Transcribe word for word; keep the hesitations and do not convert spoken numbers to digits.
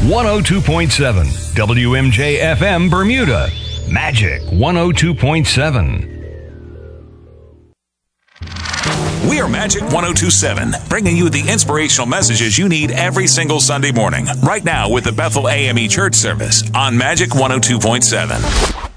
one oh two point seven. W M J F M Bermuda. Magic one oh two point seven. We are Magic one oh two point seven, bringing you the inspirational messages you need every single Sunday morning. Right now with the Bethel A M E Church service on Magic one oh two point seven.